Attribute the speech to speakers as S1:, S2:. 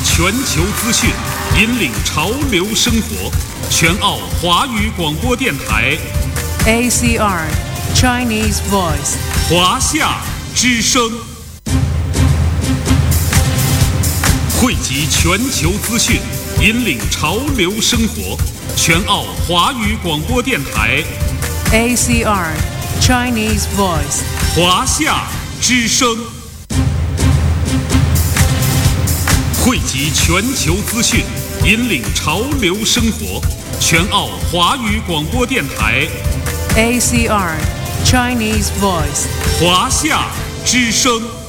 S1: 全球资讯，引领潮流生活。全澳华语广播电台
S2: ACR Chinese Voice
S1: 华夏之声，汇集全球资讯，引领潮流生活。全澳华语广播电台
S2: ACR Chinese Voice
S1: 华夏之声，汇集全球资讯，引领潮流生活。全澳华语广播电台
S2: ACR Chinese Voice
S1: 华夏之声。